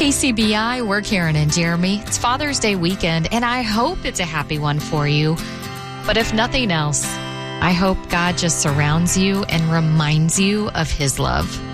KCBI, we're Karen and Jeremy. It's Father's Day weekend, and I hope it's a happy one for you. But if nothing else, I hope God just surrounds you and reminds you of His love.